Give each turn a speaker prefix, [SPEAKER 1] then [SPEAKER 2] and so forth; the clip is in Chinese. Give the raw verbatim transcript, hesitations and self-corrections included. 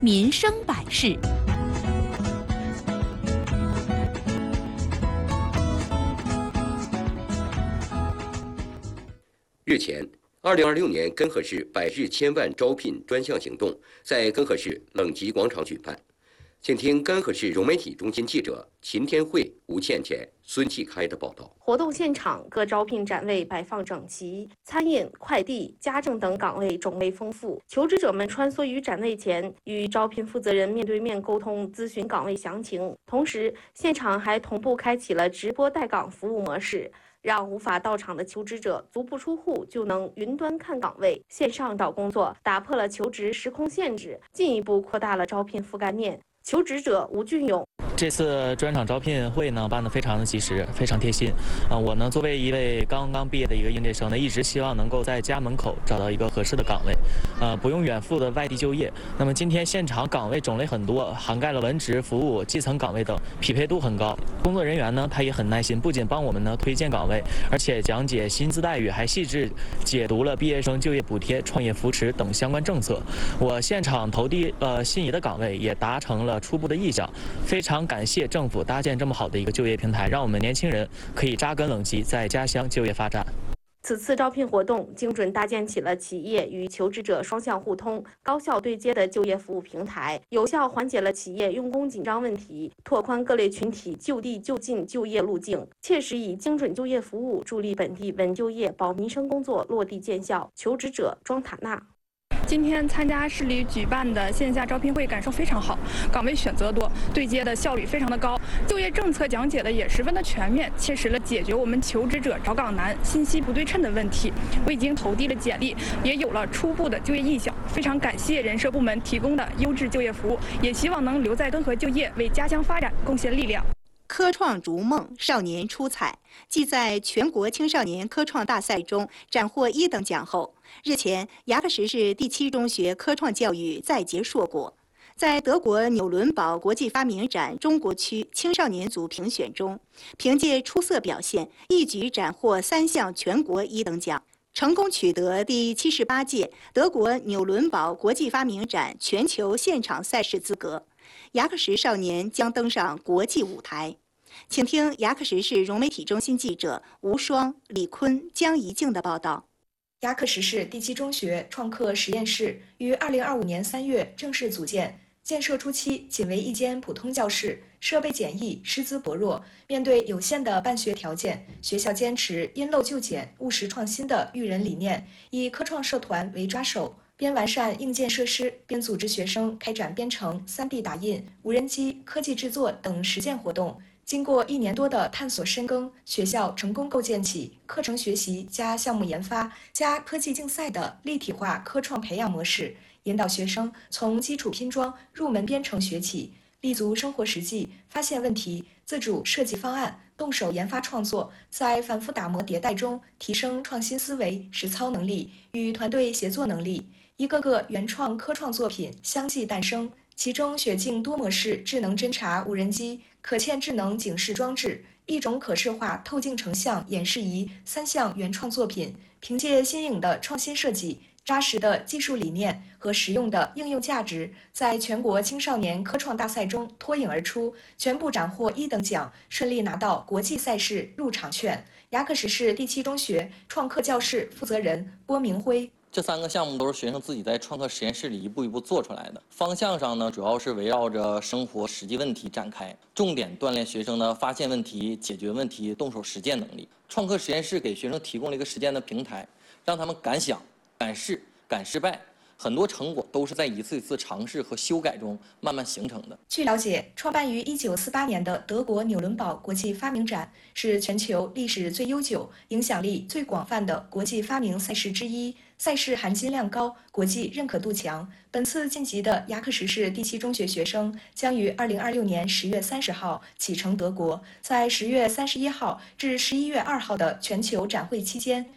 [SPEAKER 1] 民生百事。
[SPEAKER 2] 日前，二零二六年根河市百日千万招聘专项行动在根河市冷极广场举办。请听根河市融媒体中心记者秦天慧、吴倩倩、孙继开的报道。
[SPEAKER 3] 活动现场各招聘展位摆放整齐，餐饮、快递、家政等岗位种类丰富。求职者们穿梭于展位前，与招聘负责人面对面沟通、咨询岗位详情。同时，现场还同步开启了直播带岗服务模式，让无法到场的求职者足不出户就能云端看岗位、线上找工作，打破了求职时空限制，进一步扩大了招聘覆盖面。求职者吴俊勇。
[SPEAKER 4] 这次专场招聘会呢办得非常的及时，非常贴心。啊、呃，我呢作为一位刚刚毕业的一个应届生呢，一直希望能够在家门口找到一个合适的岗位，呃，不用远赴的外地就业。那么今天现场岗位种类很多，涵盖了文职、服务、基层岗位等，匹配度很高。工作人员呢他也很耐心，不仅帮我们呢推荐岗位，而且讲解薪资待遇，还细致解读了毕业生就业补贴、创业扶持等相关政策。我现场投递呃心仪的岗位也达成了初步的意向，非常感谢政府搭建这么好的一个就业平台，让我们年轻人可以扎根冷极，在家乡就业发展。
[SPEAKER 3] 此次招聘活动精准搭建起了企业与求职者双向互通、高效对接的就业服务平台，有效缓解了企业用工紧张问题，拓宽各类群体就地就近就业路径，切实以精准就业服务助力本地稳就业、保民生工作落地见效。求职者庄塔娜。
[SPEAKER 5] 今天参加市里举办的线下招聘会，感受非常好，岗位选择多，对接的效率非常的高，就业政策讲解的也十分的全面，切实了解决我们求职者找岗难、信息不对称的问题。我已经投递了简历，也有了初步的就业意向，非常感谢人社部门提供的优质就业服务，也希望能留在根河就业，为家乡发展贡献力量。
[SPEAKER 6] 科创逐梦，少年出彩。继在全国青少年科创大赛中斩获一等奖后，日前牙克石市第七中学科创教育再结硕果。在德国纽伦堡国际发明展中国区青少年组评选中，凭借出色表现，一举斩获三项全国一等奖，成功取得第七十八届德国纽伦堡国际发明展全球现场赛事资格。牙克石少年将登上国际舞台。请听牙克石市融媒体中心记者吴双、李坤、江怡静的报道。
[SPEAKER 7] 牙克石市第七中学创客实验室于二零二五年三月正式组建。建设初期仅为一间普通教室，设备简易，师资薄弱。面对有限的办学条件，学校坚持因陋就简、务实创新的育人理念，以科创社团为抓手，边完善硬件设施，边组织学生开展编程、三 D 打印、无人机、科技制作等实践活动。经过一年多的探索深耕，学校成功构建起课程学习加项目研发加科技竞赛的立体化科创培养模式，引导学生从基础拼装、入门编程学起，立足生活实际，发现问题，自主设计方案，动手研发创作，在反复打磨迭代中提升创新思维、实操能力与团队协作能力。一个个原创科创作品相继诞生，其中雪镜多模式智能侦察无人机、可嵌智能警示装置、一种可视化透镜成像演示仪三项原创作品，凭借新颖的创新设计、扎实的技术理念和实用的应用价值，在全国青少年科创大赛中脱颖而出，全部斩获一等奖，顺利拿到国际赛事入场券。牙克石市第七中学创客教室负责人郭明辉。
[SPEAKER 8] 这三个项目都是学生自己在创客实验室里一步一步做出来的。方向上呢，主要是围绕着生活实际问题展开，重点锻炼学生的发现问题、解决问题、动手实践能力。创客实验室给学生提供了一个实践的平台，让他们敢想、敢试、敢失败。很多成果都是在一次一次尝试和修改中慢慢形成的。
[SPEAKER 7] 据了解，创办于一九四八年的德国纽伦堡国际发明展是全球历史最悠久、影响力最广泛的国际发明赛事之一，赛事含金量高，国际认可度强。本次晋级的牙克石市第七中学学生将于二零二六年十月三十号启程德国，在十月三十一号至十一月二号的全球展会期间